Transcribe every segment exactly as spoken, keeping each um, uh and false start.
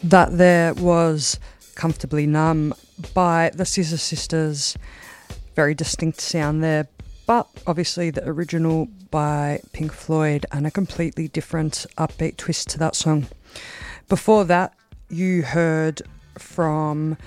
That there was Comfortably Numb by the Scissor Sisters. Very distinct sound there, but obviously the original by Pink Floyd and a completely different upbeat twist to that song. Before that, you heard from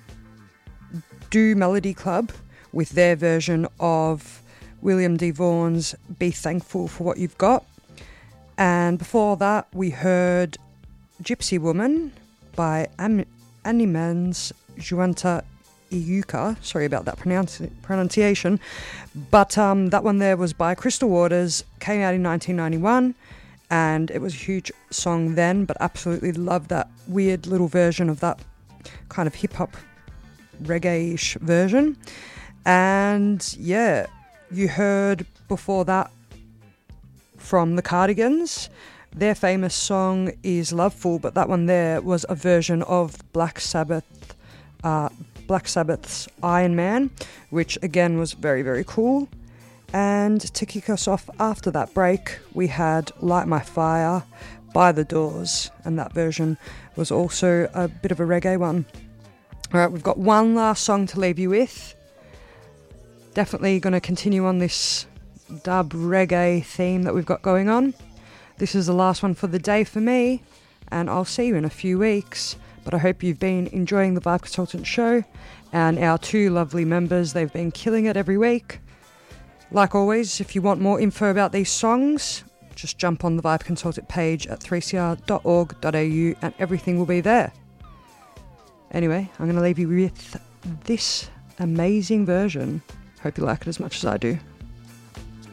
Do Melody Club with their version of William D. Vaughan's Be Thankful for What You've Got. And before that, we heard Gypsy Woman by Am- Animans Juanta Iuka. Sorry about that pronounci- pronunciation. But um, that one there was by Crystal Waters, came out in nineteen ninety-one, and it was a huge song then, but absolutely loved that weird little version of that kind of hip-hop reggae-ish version. And yeah, you heard before that from the Cardigans. Their famous song is Loveful, but that one there was a version of Black Sabbath, uh, Black Sabbath's Iron Man, which again was very, very cool. And to kick us off after that break, we had Light My Fire by The Doors, and that version was also a bit of a reggae one. All right, we've got one last song to leave you with. Definitely going to continue on this dub reggae theme that we've got going on. This is the last one for the day for me, and I'll see you in a few weeks. But I hope you've been enjoying the Vibe Consultant show and our two lovely members. They've been killing it every week. Like always, if you want more info about these songs, just jump on the Vibe Consultant page at three c r dot org dot a u and everything will be there. Anyway, I'm going to leave you with this amazing version. Hope you like it as much as I do.